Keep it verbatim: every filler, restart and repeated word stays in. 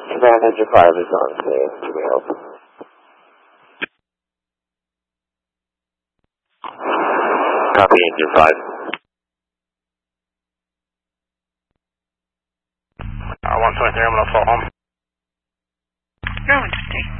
Command Engine five is on scene. Can we help? Copy Engine five. Uh, one twenty-three, I'm going to fall home. You're one fifty.